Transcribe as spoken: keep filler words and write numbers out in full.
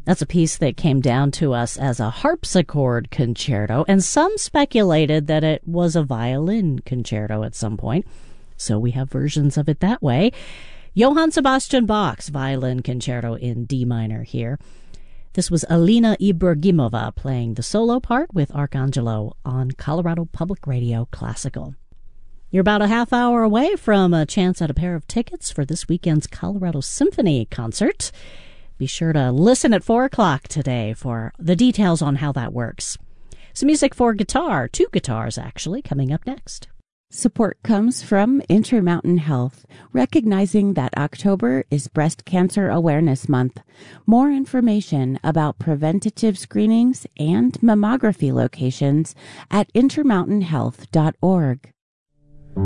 That's a piece that came down to us as a harpsichord concerto, and some speculated that it was a violin concerto at some point. So we have versions of it that way. Johann Sebastian Bach's violin concerto in D minor here. This was Alina Ibragimova playing the solo part with Arcangelo on Colorado Public Radio Classical. You're about a half hour away from a chance at a pair of tickets for this weekend's Colorado Symphony concert. Be sure to listen at four o'clock today for the details on how that works. Some music for guitar, two guitars actually, coming up next. Support comes from Intermountain Health, recognizing that October is Breast Cancer Awareness Month. More information about preventative screenings and mammography locations at intermountain health dot org.